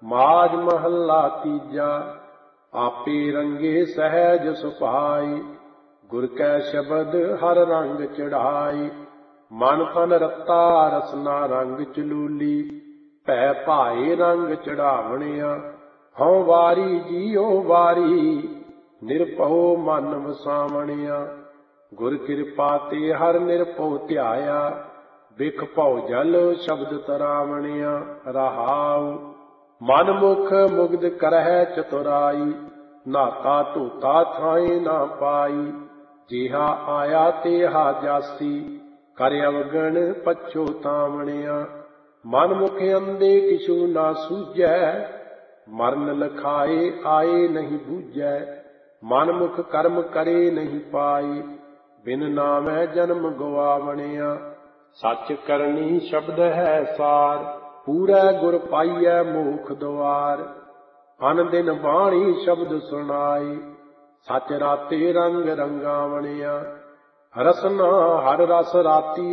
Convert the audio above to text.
ਮਾਝ ਮਹੱਲਾ ਤੀਜਾ। ਆਪੇ ਰੰਗੇ ਸਹਿਜ ਸੁਭਾਈ, ਗੁਰ ਕੈ ਸ਼ਬਦ ਹਰ ਰੰਗ ਚੜਾਈ। ਮਨ ਤਨ ਰਤਾ ਰਸਨਾ ਰੰਗ ਚਲੂਲੀ, ਭੈ ਭਾਏ ਰੰਗ ਚੜਾਵਣਿਆ। ਹਉ ਵਾਰੀ ਜੀਉ ਵਾਰੀ, ਨਿਰਭਉ ਮਨ ਵਸਾਵਣਿਆ। ਗੁਰ ਕਿਰਪਾ ਤੇ ਹਰ ਨਿਰਭਉ ਧਿਆਇਆ, ਬਿਖ ਭਉ ਜਲ ਸ਼ਬਦ ਤਰਾਵਣਿਆ। ਰਹਾਉ ਮਨ ਮੁਖ ਮੁਗਧ ਕਰਹਿ ਚਤੁਰਾਈ, ਨਾਤਾ ਧੋਤਾ ਥਾਏ ਨਾ ਪਾਈ। ਜਿਹਾ ਆਇਆ ਤੇਹਾ ਜਾਸੀ, ਕਰ ਅਵਗਣ ਪਛੋਤਾਵਣਿਆ। ਮਨ ਮੁਖ ਅੰਧੇ ਕਿਛੂ ਨਾ ਸੂਝੈ, ਮਰਨ ਲਖਾਏ ਆਏ ਨਹੀਂ ਬੂਝੈ। ਮਨ ਮੁਖ ਕਰਮ ਕਰੇ ਨਹੀਂ ਪਾਈ, ਬਿਨ ਨਾਮੈ ਜਨਮ ਗਵਾਵਣਿਆ। ਸੱਚ ਕਰਨੀ ਸ਼ਬਦ ਹੈ ਸਾਰ, ਪੂਰੈ ਗੁਰ ਪਾਈਐ ਮੋਖ ਦੁਆਰ। ਅਨ ਦਿਨ ਬਾਣੀ ਸ਼ਬਦ ਸੁਣਾਈ, ਸੱਚ ਰਾਤੇ ਰੰਗ ਰੰਗਾਵਣਿਆ। ਰਸਨਾ ਹਰ ਰਸ ਰਾਤੀ